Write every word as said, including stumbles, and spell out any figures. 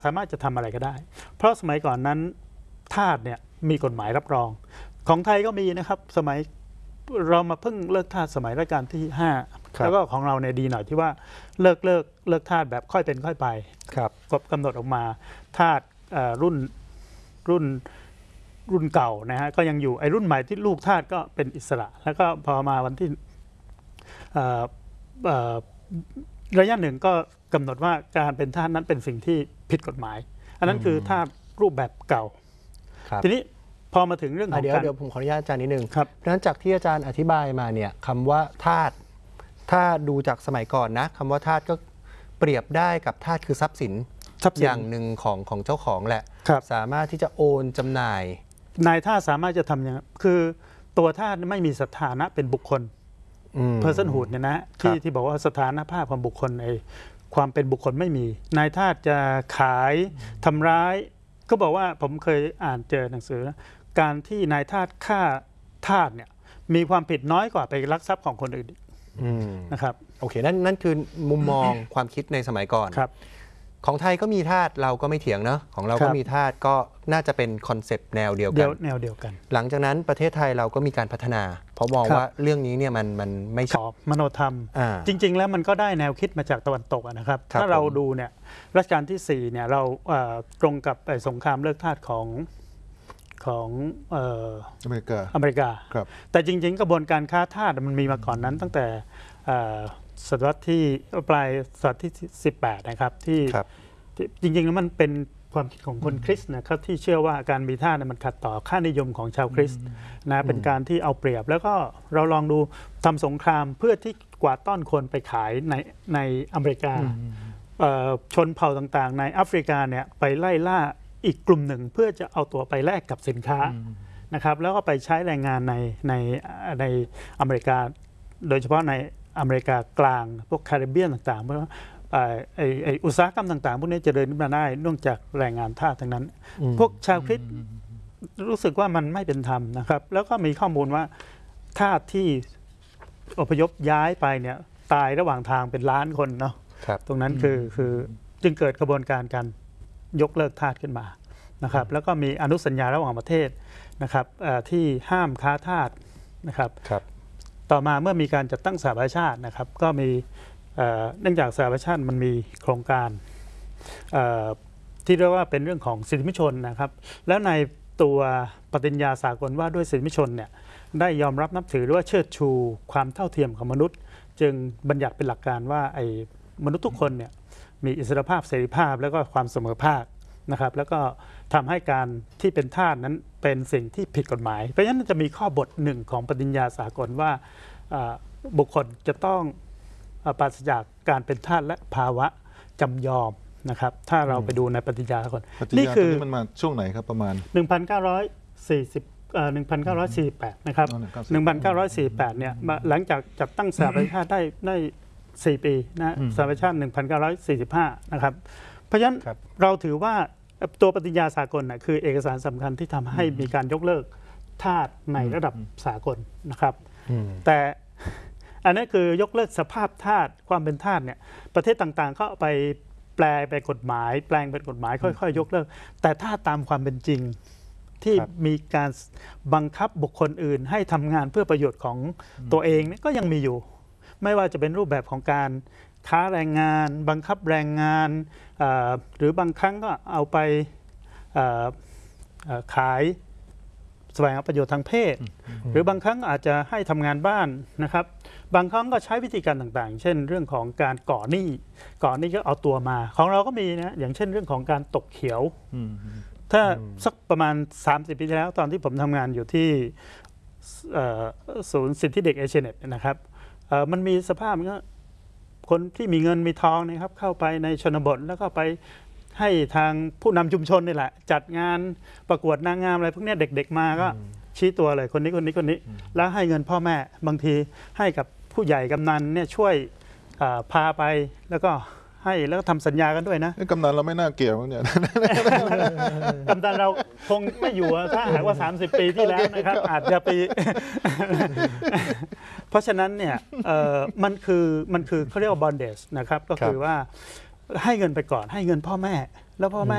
สามารถจะทำอะไรก็ได้ เพราะสมัยก่อนนั้นทาสเนี่ยมีกฎหมายรับรองของไทยก็มีนะครับสมัยเรามาเพิ่งเลิกทาสสมัยรัชกาลที่ห้าแล้วก็ของเราเนี่ยดีหน่อยที่ว่าเลิกเลิกเลิกทาสแบบค่อยเป็นค่อยไปครับกฎกำหนดออกมาทาสรุ่นรุ่นรุ่นเก่านะฮะก็ยังอยู่ไอ้รุ่นใหม่ที่ลูกทาสก็เป็นอิสระแล้วก็พอมาวันที่ระยะหนึ่งก็กำหนดว่าการเป็นทาสนั้นเป็นสิ่งที่ผิดกฎหมายอันนั้นคือทาสรูปแบบเก่าทีนี้พอมาถึงเรื่องของเดี๋ยวเดี๋ยวผมขออนุญาตอาจารย์นิดนึงครับเพราะฉะนั้นจากที่อาจารย์อธิบายมาเนี่ยคำว่าทาสถ้าดูจากสมัยก่อนนะคำว่าทาสก็เปรียบได้กับทาสคือทรัพย์สินอย่างหนึ่งของของเจ้าของแหละสามารถที่จะโอนจำหน่ายนายทาสสามารถจะทำอย่างคือตัวทาสไม่มีสถานะเป็นบุคคล personhood เนี่ยนะที่ที่บอกว่าสถานภาพของบุคคลไอ้ความเป็นบุคคลไม่มีนายทาสจะขายทำร้ายก็บอกว่าผมเคยอ่านเจอหนังสือการที่นายทาสฆ่าทาสเนี่ยมีความผิดน้อยกว่าไปลักทรัพย์ของคนอื่นนะครับโอเคนั่นนั่นคือมุมมองความคิดในสมัยก่อนของไทยก็มีทาสเราก็ไม่เถียงเนาะของเราก็มีทาสก็น่าจะเป็นคอนเซปต์แนวเดียวกันแนวเดียวกันหลังจากนั้นประเทศไทยเราก็มีการพัฒนาเพราะมองว่าเรื่องนี้เนี่ยมันมันไม่ชอบมโนธรรมจริงๆแล้วมันก็ได้แนวคิดมาจากตะวันตกนะครับถ้าเราดูเนี่ยรัชกาลที่สี่เนี่ยเราตรงกับสงครามเลิกทาสของของอเมริกาอเมริกาแต่จริงๆกระบวนการค้าทาสมันมีมาก่อนนั้นตั้งแต่ศตวรรษที่ปลายศตวรรษที่สิบแปดนะครับที่จริงๆแล้วมันเป็นความคิดของคนคริสต์นะครับที่เชื่อว่าการมีทาสมันขัดต่อค่านิยมของชาวคริสต์นะเป็นการที่เอาเปรียบแล้วก็เราลองดูทำสงครามเพื่อที่กวาดต้อนคนไปขายในในอเมริกาชนเผ่าต่างๆในแอฟริกาเนี่ยไปไล่ล่าอีกกลุ่มหนึ่งเพื่อจะเอาตัวไปแลกกับสินค้านะครับแล้วก็ไปใช้แรงงานในในในอเมริกาโดยเฉพาะในอเมริกากลางพวกแคริบเบียนต่างๆเพราะว่าไอ้ไอ้อุตสาหกรรมต่างๆพวกนี้เจริญขึ้นมาได้เนื่องจากแรงงานทาสทั้งนั้นพวกชาวคริสต์รู้สึกว่ามันไม่เป็นธรรมนะครับแล้วก็มีข้อมูลว่าทาสที่อพยพย้ายไปเนี่ยตายระหว่างทางเป็นล้านคนเนาะตรงนั้นคือคือจึงเกิดกระบวนการการยกเลิกทาสขึ้นมานะครับแล้วก็มีอนุสัญญาระหว่างประเทศนะครับที่ห้ามค้าทาสนะครับต่อมาเมื่อมีการจัดตั้งสหประชาชาตินะครับก็มีเนื่องจากสหประชาชาติมันมีโครงการที่เรียกว่าเป็นเรื่องของสิทธิมนุษยชนนะครับแล้วในตัวปฏิญญาสากลว่าด้วยสิทธิมนุษยชนเนี่ยได้ยอมรับนับถือหรือว่าเชิดชูความเท่าเทียมของมนุษย์จึงบัญญัติเป็นหลักการว่าไอ้มนุษย์ทุกคนเนี่ยมีอิสรภาพเสรีภาพแล้วก็ความเสมอภาคนะครับแล้วก็ทำให้การที่เป็นทาสนั้นเป็นสิ่งที่ผิดกฎหมายเพราะฉะนั้นจะมีข้อบทหนึ่งของปฏิญญาสากลว่าบุคคลจะต้องปราศจากการเป็นทาสและภาวะจำยอมนะครับถ้าเราไปดูในปฏิญญาสากลนี่คือมันมาช่วงไหนครับประมาณหนึ่งพันเก้าร้อยสี่สิบเอ่อหนึ่งพันเก้าร้อยสี่สิบแปดนะครับหนึ่งพันเก้าร้อยสี่สิบแปดเนี่ยหลังจากจัดตั้งสหประชาชาติได้ได้สี่ปีนะสหประชาชาติหนึ่งพันเก้าร้อยสี่สิบห้านะครับเพราะฉะนั้นเราถือว่าตัวปฏิญญาสากลนะคือเอกสารสำคัญที่ทำให้มีการยกเลิกทาสในระดับสากลนะครับแต่อันนี้คือยกเลิกสภาพทาสความเป็นทาสเนี่ยประเทศต่างๆเขาไปแปลไปกฎหมายแปลงเป็นกฎหมายค่อยๆยกเลิกแต่ถ้าตามความเป็นจริงที่มีการบังคับบุคคลอื่นให้ทำงานเพื่อประโยชน์ของตัวเองก็ยังมีอยู่ไม่ว่าจะเป็นรูปแบบของการค้าแรงงานบังคับแรงงานหรือบางครั้งก็เอาไปขายแสวงหาประโยชน์ทางเพศหรือบางครั้งอาจจะให้ทำงานบ้านนะครับบางครั้งก็ใช้วิธีการต่างๆเช่นเรื่องของการก่อหนี้ก่อหนี้ก็เอาตัวมาของเราก็มีนะอย่างเช่นเรื่องของการตกเขียวถ้าสักประมาณสามสิบปีที่แล้วตอนที่ผมทำงานอยู่ที่ศูนย์สิทธิเด็กเอเชียเน็ตนะครับมันมีสภาพก็คนที่มีเงินมีทองนะครับเข้าไปในชนบทแล้วก็ไปให้ทางผู้นำชุมชนนี่แหละจัดงานประกวดนางงามอะไรพวกนี้เด็กๆมาก็ชี้ตัวเลยคนนี้คนนี้คนนี้แล้วให้เงินพ่อแม่บางทีให้กับผู้ใหญ่กำนันเนี่ยช่วยพาไปแล้วก็ให้แล้วก็ทำสัญญากันด้วยนะกำนันเราไม่น่าเกี่ยวเนี่ยกำนันเราคงไม่อยู่ถ้าหากว่าสามสิบปีที่แล้วนะครับอาจจะไปเพราะฉะนั้นเนี่ยมันคือมันคือเขาเรียกว่า bondage นะครับก็คือว่าให้เงินไปก่อนให้เงินพ่อแม่แล้วพ่อแม่